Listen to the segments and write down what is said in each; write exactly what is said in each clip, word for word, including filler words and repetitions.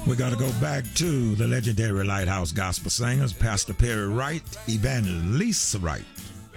We're going to go back to the legendary Lighthouse Gospel Singers, Pastor Perry Wright, Evangelist Lisa Wright.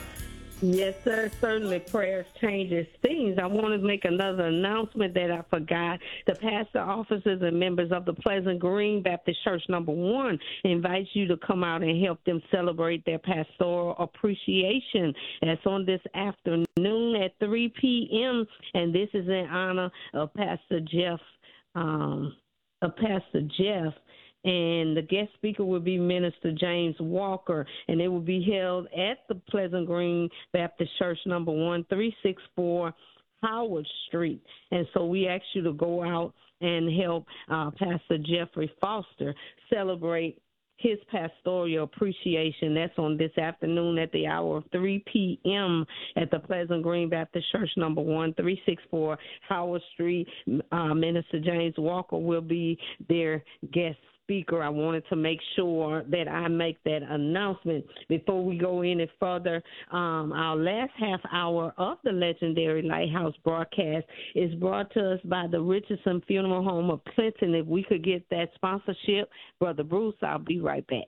Yes, sir. Certainly, prayers changes things. I want to make another announcement that I forgot. The pastor officers and members of the Pleasant Green Baptist Church Number One invite you to come out and help them celebrate their pastoral appreciation. That's on this afternoon at three p.m. And this is in honor of Pastor Jeff. Um, of Pastor Jeff. And the guest speaker will be Minister James Walker, and it will be held at the Pleasant Green Baptist Church, number one, three sixty-four Howard Street. And so we ask you to go out and help uh, Pastor Jeffrey Foster celebrate his pastoral appreciation. That's on this afternoon at the hour of three p.m. at the Pleasant Green Baptist Church, number one, three sixty-four Howard Street. Uh, Minister James Walker will be their guest speaker. I wanted to make sure that I make that announcement before we go any further. Um, our last half hour of the legendary Lighthouse broadcast is brought to us by the Richardson Funeral Home of Clinton. If we could get that sponsorship, Brother Bruce, I'll be right back.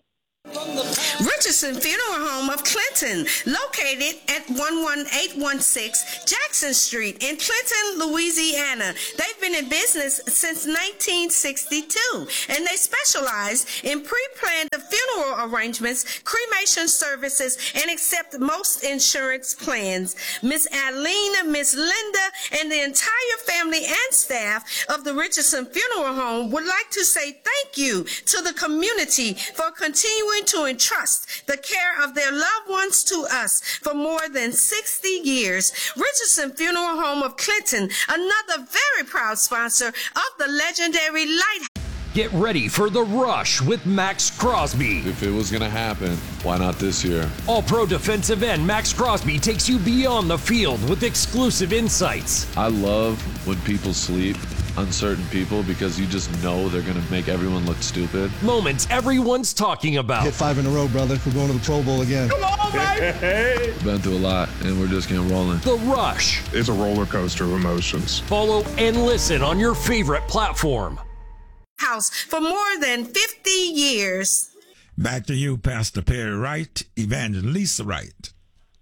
Richardson Funeral Home of Clinton, located at one one eight one six Jackson Street in Clinton, Louisiana. They've been in business since nineteen sixty-two, and they specialize in pre-planned funeral arrangements, cremation services, and accept most insurance plans. Miss Aline, Miss Linda, and the entire family and staff of the Richardson Funeral Home would like to say thank you to the community for continuing to entrust the care of their loved ones to us for more than sixty years. Richardson Funeral Home of Clinton, another very proud sponsor of the legendary Lighthouse. Get ready for The Rush with Max Crosby. If it was going to happen, why not this year? All-pro defensive end Max Crosby takes you beyond the field with exclusive insights. I love when people sleep, uncertain people, because you just know they're going to make everyone look stupid. Moments everyone's talking about. Hit five in a row, brother. We're going to the Pro Bowl again. Come on, baby! Been through a lot, and we're just getting rolling. The Rush. It's a roller coaster of emotions. Follow and listen on your favorite platform. House for more than fifty years. Back to you, Pastor Perry Wright, Evangelist Lisa Wright.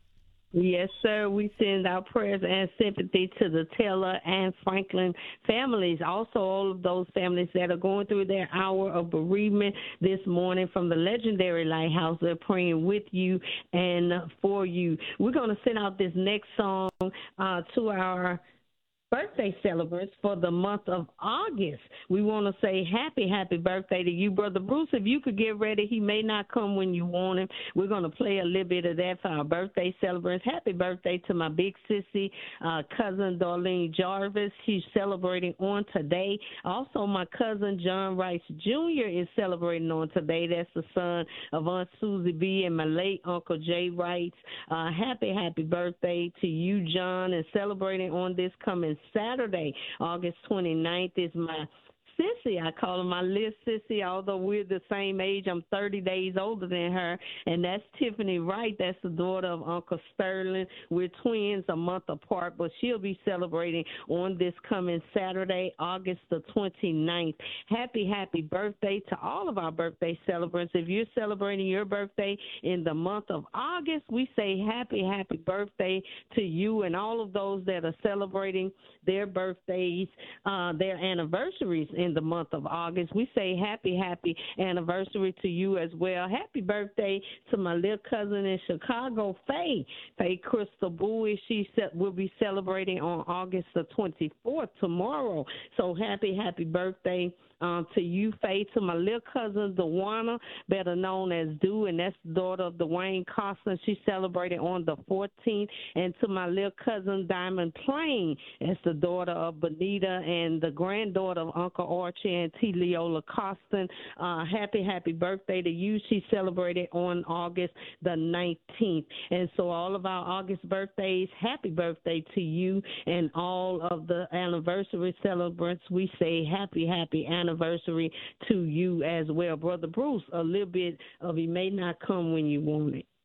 Yes, sir. We send our prayers and sympathy to the Taylor and Franklin families. Also, all of those families that are going through their hour of bereavement this morning from the legendary Lighthouse. They're praying with you and for you. We're going to send out this next song uh, to our birthday celebrants for the month of August. We want to say happy, happy birthday to you, Brother Bruce. If you could get ready, he may not come when you want him. We're going to play a little bit of that for our birthday celebrants. Happy birthday to my big sissy, uh, cousin Darlene Jarvis. She's celebrating on today. Also, my cousin John Rice Junior is celebrating on today. That's the son of Aunt Susie B. and my late Uncle Jay Wright. Uh, happy, happy birthday to you, John, and celebrating on this coming Saturday, August twenty-ninth, is my sissy. I call her my little sissy, although we're the same age. I'm thirty days older than her, and that's Tiffany Wright. That's the daughter of Uncle Sterling. We're twins, a month apart, but she'll be celebrating on this coming Saturday, August the twenty-ninth. Happy, happy birthday to all of our birthday celebrants. If you're celebrating your birthday in the month of August, we say happy, happy birthday to you and all of those that are celebrating their birthdays, uh, their anniversaries in the month of August. We say happy, happy anniversary to you as well. Happy birthday to my little cousin in Chicago, Faye. Faye Crystal Bowie. She will be celebrating on August the twenty-fourth, tomorrow. So happy, happy birthday Um, to you, Faye, to my little cousin, Dewana, better known as Dew, and that's the daughter of Dwayne Costin. She celebrated on the fourteenth. And to my little cousin, Diamond Plain, that's the daughter of Bonita and the granddaughter of Uncle Archie and T. Leola Costin. Uh, happy, happy birthday to you. She celebrated on August the nineteenth. And so all of our August birthdays, happy birthday to you and all of the anniversary celebrants. We say happy, happy anniversary. anniversary to you as well. Brother Bruce, a little bit of he may not come when you want it.